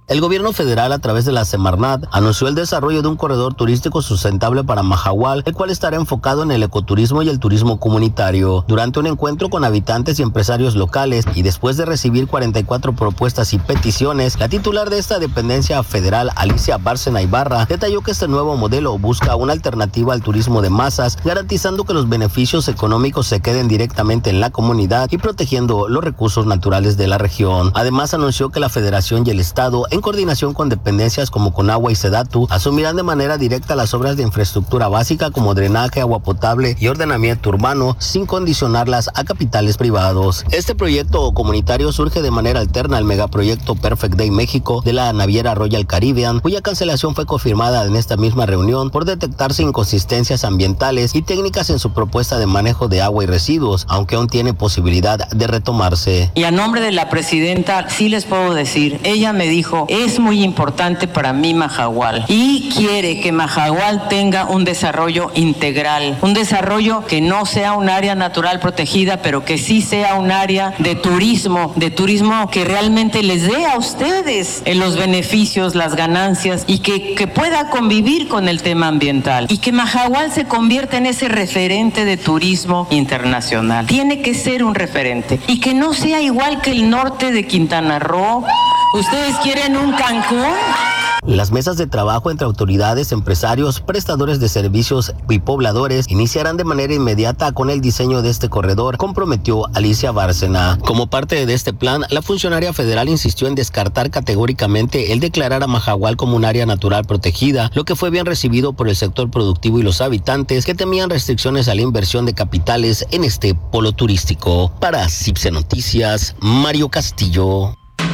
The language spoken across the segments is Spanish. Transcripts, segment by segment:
El gobierno federal, a través de la Semarnat, anunció el desarrollo de un corredor turístico sustentable para Mahahual, el cual estará enfocado en el ecoturismo y el turismo comunitario. Durante un encuentro con habitantes y empresarios locales y después de recibir 44 propuestas y peticiones, la titular de esta dependencia federal, Alicia Bárcena Ibarra, detalló que este nuevo modelo busca una alternativa al turismo de masas, garantizando que los beneficios económicos se queden directamente en la comunidad y protegiendo los recursos naturales de la región. Además, anunció que la Federación y el Estado, en coordinación con dependencias como Conagua y Sedatu, asumirán de manera directa las obras de infraestructura básica como drenaje, agua potable y ordenamiento urbano, sin condicionarlas a capitales privados. Este proyecto comunitario surge de manera alterna al megaproyecto Perfect Day México de la naviera Royal Caribbean, cuya cancelación fue confirmada en esta misma reunión por detectarse inconsistencias ambientales y técnicas en su propuesta de manejo de agua y residuos, aunque aún tiene posibilidad de retomarse. Y a nombre de la presidenta, sí les puedo decir, ella me dijo, es muy importante para mí Mahahual y quiere que Mahahual tenga un desarrollo integral, un desarrollo que no sea un área natural protegida, pero que sí sea un área de turismo que realmente les dé a ustedes los beneficios, las ganancias y que pueda convivir con el tema ambiental y que Mahahual se convierta en ese referente de turismo internacional. Tiene que ser un referente y que no sea igual que el norte de Quintana Roo. ¿Ustedes quieren un Cancún? Las mesas de trabajo entre autoridades, empresarios, prestadores de servicios y pobladores iniciarán de manera inmediata con el diseño de este corredor, comprometió Alicia Bárcena. Como parte de este plan, la funcionaria federal insistió en descartar categóricamente el declarar a Mahahual como un área natural protegida, lo que fue bien recibido por el sector productivo y los habitantes que temían restricciones a la inversión de capitales en este polo turístico. Para CIPSE Noticias, Mario Castillo.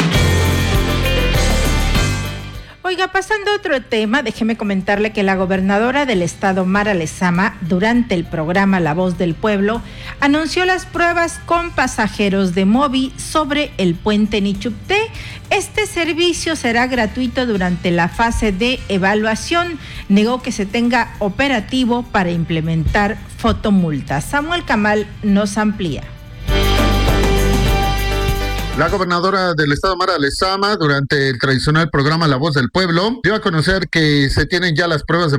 Oiga, pasando a otro tema, déjeme comentarle que la gobernadora del estado, Mara Lezama, durante el programa La Voz del Pueblo, anunció las pruebas con pasajeros de Mobi sobre el puente Nichupté. Este servicio será gratuito durante la fase de evaluación. Negó que se tenga operativo para implementar fotomultas. Samuel Camal nos amplía. La gobernadora del estado, Mara Lezama, durante el tradicional programa La Voz del Pueblo, dio a conocer que se tienen ya las pruebas de